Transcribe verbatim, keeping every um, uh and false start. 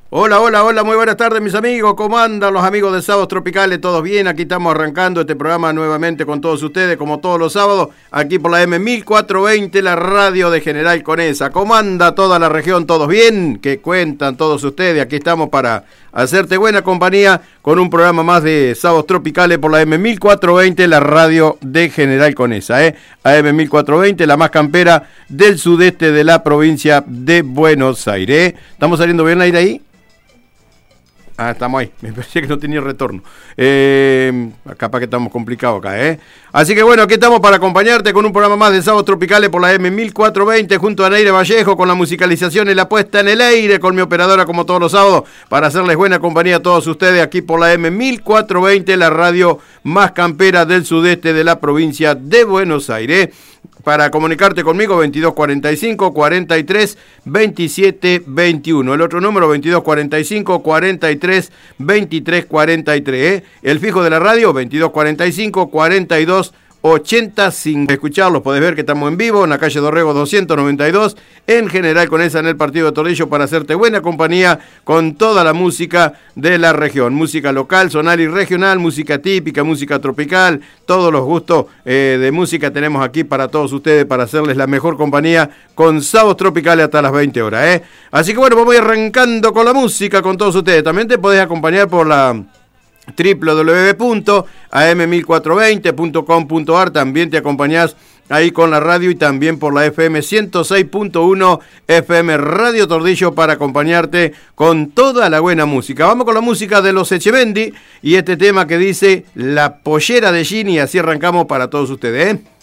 Hola, hola, hola, muy buenas tardes mis amigos, ¿cómo andan los amigos de Sábados Tropicales? ¿Todos bien? Aquí estamos arrancando este programa nuevamente con todos ustedes, como todos los sábados, aquí por la M mil cuatrocientos veinte, la radio de General Conesa. ¿Cómo anda toda la región? ¿Todos bien? ¿Qué cuentan todos ustedes? Aquí estamos para hacerte buena compañía con un programa más de Sábados Tropicales por la M mil cuatrocientos veinte, la radio de General Conesa, ¿eh? A M mil cuatrocientos veinte, la más campera del sudeste de la provincia de Buenos Aires. ¿Estamos saliendo bien al aire ahí? Ah, estamos ahí. Me parecía que no tenía retorno. Eh, capaz que estamos complicados acá, ¿eh? Así que bueno, aquí estamos para acompañarte con un programa más de Sábados Tropicales por la M mil cuatrocientos veinte junto a Neire Vallejo con la musicalización y la puesta en el aire con mi operadora como todos los sábados para hacerles buena compañía a todos ustedes aquí por la M mil cuatrocientos veinte, la radio más campera del sudeste de la provincia de Buenos Aires. Para comunicarte conmigo, veintidós cuarenta y cinco, cuarenta y tres, veintisiete, veintiuno. El otro número, veintidós cuarenta y cinco, cuarenta y tres, veintitrés, cuarenta y tres. ¿eh? El fijo de la radio, veintidós cuarenta y cinco, cuarenta y dos, ochenta y cinco. Escucharlos, podés ver que estamos en vivo en la calle Dorrego doscientos noventa y dos, en General Conesa, en el partido de Tordillo, para hacerte buena compañía con toda la música de la región. Música local, zonal y regional, música típica, música tropical, todos los gustos eh, de música tenemos aquí para todos ustedes, para hacerles la mejor compañía con Sábados Tropicales hasta las veinte horas. ¿eh? Así que bueno, vamos a ir arrancando con la música con todos ustedes. También te podés acompañar por la doble u doble u doble u punto a m mil cuatrocientos veinte punto com punto a r. También te acompañás ahí con la radio y también por la F M ciento seis punto uno F M Radio Tordillo para acompañarte con toda la buena música. Vamos con la música de los Echevendi y este tema que dice La Pollera de Gini, así arrancamos para todos ustedes, ¿eh?